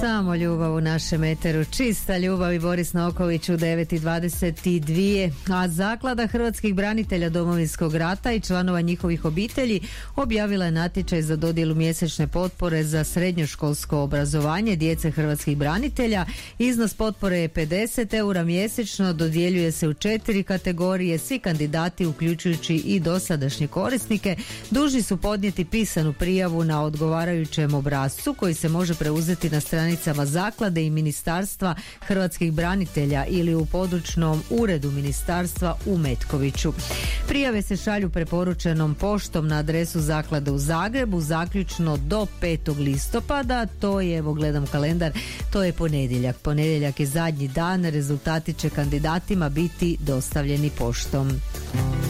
Samo ljubav u našem eteru, čista ljubav i Boris Noković u 9:22. A Zaklada hrvatskih branitelja Domovinskog rata i članova njihovih obitelji objavila je natječaj za dodjelu mjesečne potpore za srednjoškolsko obrazovanje djece hrvatskih branitelja. Iznos potpore je 50 eura mjesečno, dodjeljuje se u 4 kategorije. Svi kandidati, uključujući i dosadašnje korisnike, dužni su podnijeti pisanu prijavu na odgovarajućem obrascu koji se može preuzeti na stranicama Zaklade i Ministarstva hrvatskih branitelja ili u područnom uredu ministarstva u Metkoviću. Prijave se šalju preporučenom poštom na adresu Zaklade u Zagrebu zaključno do 5. listopada. To je, evo gledam kalendar, to je ponedjeljak. Ponedjeljak je zadnji dan, rezultati će kandidatima biti dostavljeni poštom.